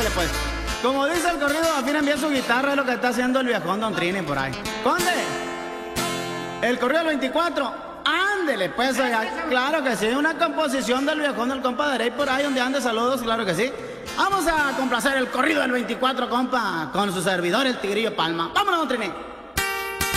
ándale pues. Como dice el corrido, afinen bien su guitarra, es lo que está haciendo el viejón Don Trini por ahí. Conde, el corrido del 24, ándele pues, oiga, claro que sí, una composición del viejón del compa de Rey por ahí donde ande, saludos, claro que sí. Vamos a complacer el corrido del 24, compa, con su servidor, el Tigrillo Palma. Vámonos, Don Trini.